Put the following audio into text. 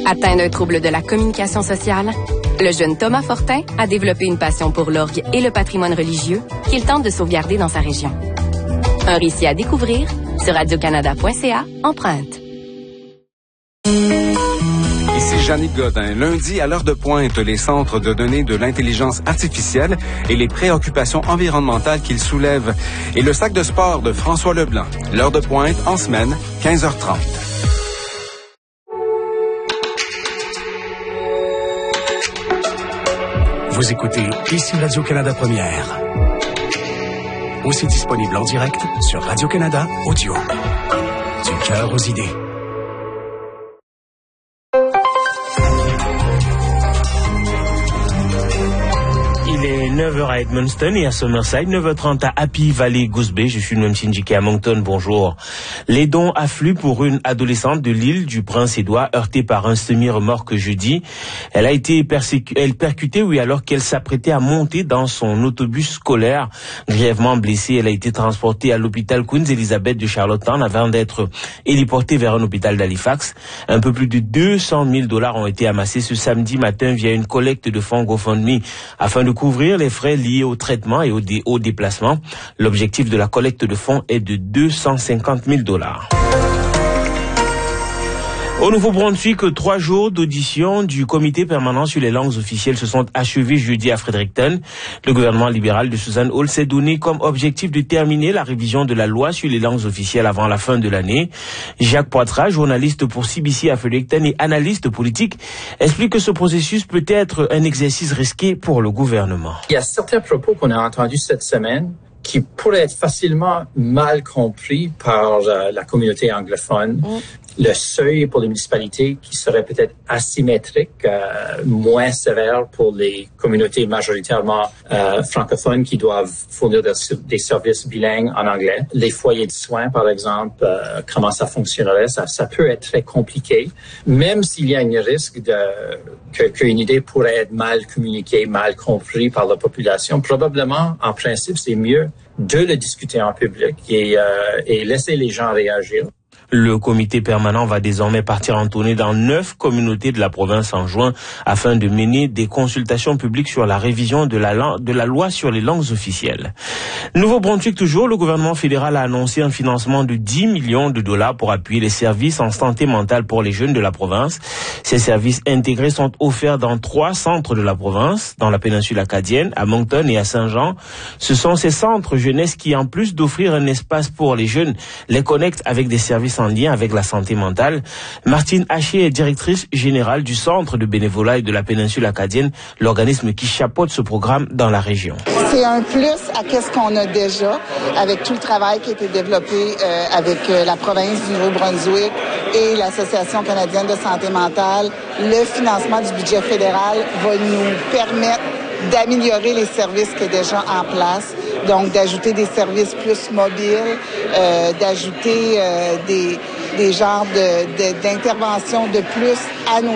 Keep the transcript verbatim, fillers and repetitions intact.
Atteint d'un trouble de la communication sociale, le jeune Thomas Fortin a développé une passion pour l'orgue et le patrimoine religieux qu'il tente de sauvegarder dans sa région. Un récit à découvrir sur radio canada point c a, empreinte. Ici Jannick Godin. Lundi, à l'heure de pointe, les centres de données de l'intelligence artificielle et les préoccupations environnementales qu'ils soulèvent. Et le sac de sport de François Leblanc. L'heure de pointe, en semaine, quinze heures trente. Vous écoutez ici Radio-Canada Première. Aussi disponible en direct sur Radio-Canada Audio. Du cœur aux idées. Il est neuf heures à Edmundston et à Summerside, neuf heures trente à Happy Valley Goose Bay. Je suis Noam Shinjiki à Moncton, bonjour. Les dons affluent pour une adolescente de l'île du Prince-Édouard heurtée par un semi-remorque jeudi. Elle a été persécu- elle percutée, oui, alors qu'elle s'apprêtait à monter dans son autobus scolaire. Grièvement blessée, elle a été transportée à l'hôpital Queen Elizabeth de Charlottetown avant d'être héliportée vers un hôpital d'Halifax. Un peu plus de deux cent mille dollars ont été amassés ce samedi matin via une collecte de fonds GoFundMe afin de couvrir les frais liés au traitement et au, dé- au déplacement. L'objectif de la collecte de fonds est de deux cent cinquante mille dollars. Au Nouveau-Brunswick, trois jours d'audition du comité permanent sur les langues officielles se sont achevés jeudi à Fredericton. Le gouvernement libéral de Susan Hall s'est donné comme objectif de terminer la révision de la loi sur les langues officielles avant la fin de l'année. Jacques Poitras, journaliste pour C B C à Fredericton et analyste politique, explique que ce processus peut être un exercice risqué pour le gouvernement. Il y a certains propos qu'on a entendus cette semaine qui pourraient être facilement mal compris par euh, la communauté anglophone. Mm. Le seuil pour les municipalités qui serait peut-être asymétrique, euh, moins sévère pour les communautés majoritairement euh, francophones qui doivent fournir des, des services bilingues en anglais. Les foyers de soins, par exemple, euh, comment ça fonctionnerait, ça, ça peut être très compliqué. Même s'il y a un risque de que, qu'une idée pourrait être mal communiquée, mal comprise par la population, probablement, en principe, c'est mieux de le discuter en public et, euh, et laisser les gens réagir. Le comité permanent va désormais partir en tournée dans neuf communautés de la province en juin afin de mener des consultations publiques sur la révision de la, de la loi sur les langues officielles. Nouveau-Brunswick toujours, le gouvernement fédéral a annoncé un financement de dix millions de dollars pour appuyer les services en santé mentale pour les jeunes de la province. Ces services intégrés sont offerts dans trois centres de la province, dans la péninsule acadienne, à Moncton et à Saint-Jean. Ce sont ces centres jeunesse qui, en plus d'offrir un espace pour les jeunes, les connectent avec des services en lien avec la santé mentale. Martine Haché est directrice générale du Centre de bénévolat et de la péninsule acadienne, l'organisme qui chapeaute ce programme dans la région. C'est un plus à qu'est-ce qu'on a déjà avec tout le travail qui a été développé euh, avec euh, la province du Nouveau-Brunswick et l'Association canadienne de santé mentale. Le financement du budget fédéral va nous permettre d'améliorer les services qui sont déjà en place, donc d'ajouter des services plus mobiles, euh, d'ajouter euh, des, des genres de, de, d'interventions de plus à nos